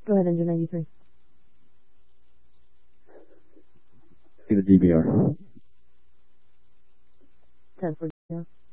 Go ahead, Engine 93. See the DVR. 10 for DVR.